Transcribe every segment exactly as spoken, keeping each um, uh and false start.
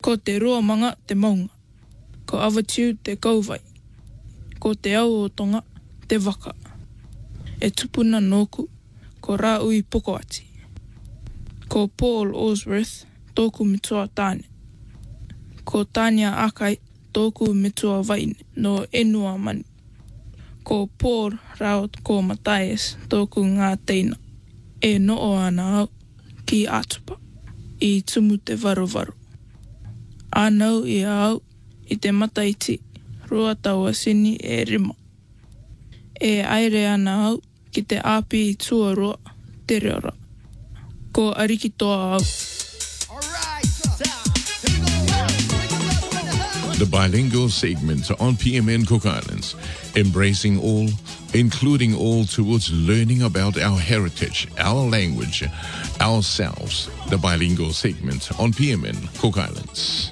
Ko te roa manga te maunga. Ko Avatiu te kauwai. Ko te au o tonga te waka. E tupuna nōku ko Rāui Pokoati. Ko Paul Osworth tōku mitua tāne. Ko Tania Akai tōku mitua vaine no Enua Mani. Ko Paul Raut ko Matthias tōku ngā teina. E noo ana au ki atupa. I tumu te varovaru. Anau i au i te mataiti rua taua sini e rima. E aere ana au ki te api i tuaroa te reora. Ko ariki toa au. The bilingual segment on P M N Cook Islands, embracing all, including all towards learning about our heritage, our language, ourselves. The bilingual segment on P M N Cook Islands.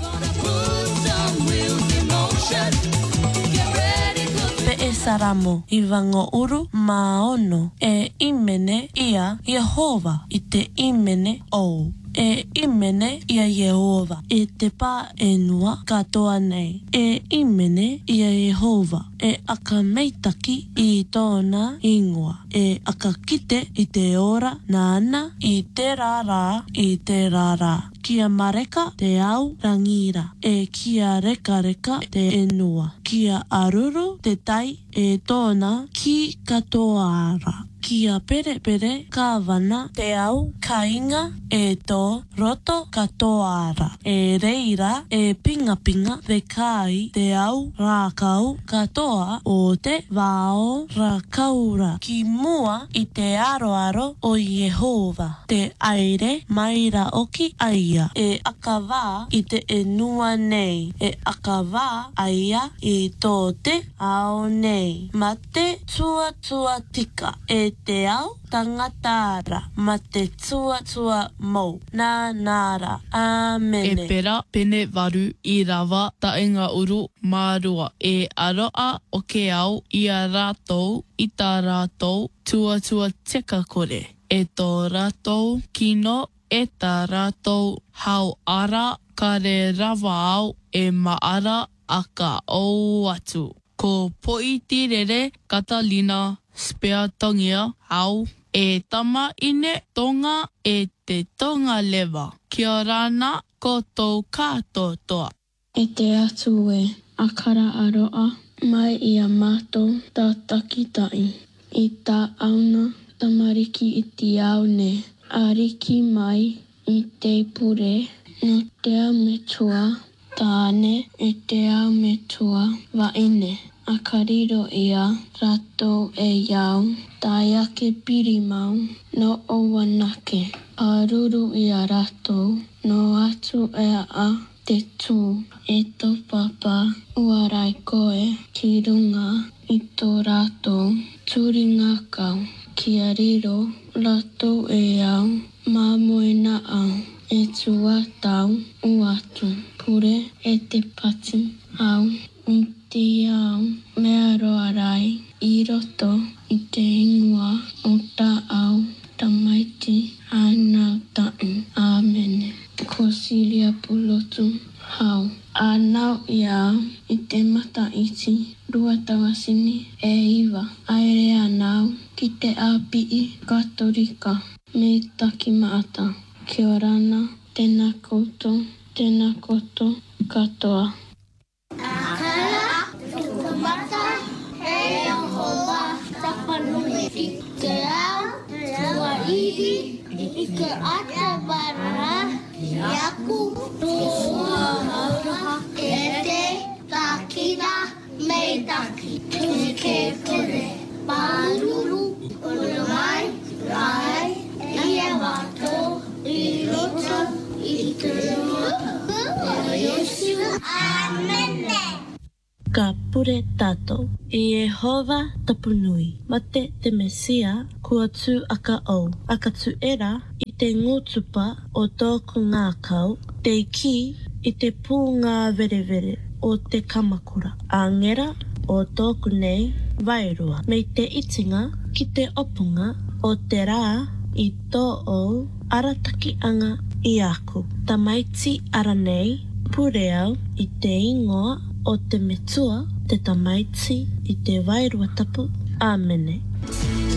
Pe e saramo I wango uru maono e imene ia Yehova I te imene o. E imene ia Yehova e te pā enua katoa nei. E imene ia Yehova e aka meitaki I tōna ingoa. E aka kite I te ora nāna I te rārā I te rārā. Kia mareka te au rangira e kia reka reka te enua. Kia aruru te tai e tōna ki katoara. Kia pere pere ka wana te au kainga e tō roto katoara. E reira e pinga pinga te kai te au rākau katoa o te wao rākaura. Ki mua I te aro aro o Yehova. Te aire maira oki aia. E akawā I te enua nei. E akawā aia I tō te ao nei. Ma te tua tua tika e te ao tangatara. Ma te tua tua mou. Nā nāra. Āmene. E pera pene waru I rawa taenga uru mārua. E aroa o ke au I a rātou I tā rātou tua tua teka kore. E tō rātou kino e tā rātou hau ara ka re rawa au e maara a ka au atu. Ko Poitirere Catalina Speatongia au e tama ine tonga e te tonga lewa. Kia rana ko tō kātotoa. E te atu e akara aroa mai I a mātou tā takitai. I tā auna tamariki I te au ne. Ariki mai I te pure no te au me tua tāne e te au me tua waine. A kariro ia rato e iau, tai ake piri mau, no o wanake. A ruru ia rato, no atu e a te tū, e tō papa, uarai koe, ki runga, I tō rato, turinga kau, kia riro, rato e iau, māmoena au, e tua tau, uatu, pure e te pati, au, I te au, mea roa rai, I roto, I te ingoa, o tā au, tamaiti, anau tain, āmene. Ko Siria Pulotu, hau, anau I au, I te mata iti, rua tawasini, e iwa, aere anau, ki te āpii, katorika, me taki maata, kia rana, tēnā koutou, tēnā koto, katoa. Akala, tukumata, e Yehova, tapanui I te au, tua ihi, I ke ata bara, Iaku, tua mauraha, e te takina, me taki, tui ke kure, pāruru, uruai, rai, ia wato, I roto, I te roto, Amene. Ka pure tato, I Yehova tapunui. Mate te Mesia, kua tū aka au. Aka tu era, I te ngutupa o tōku ngākau, te ki I te pū ngā vere vere o te kamakura. A ngera o tōku nei, wairua. Mei te itinga, ki te opunga, o te rā, I tō o, arataki anga i aku. Tamaiti ara nei, pure au i te ingoa o te metua, te tamaiti i te wairua tapu. Āmene.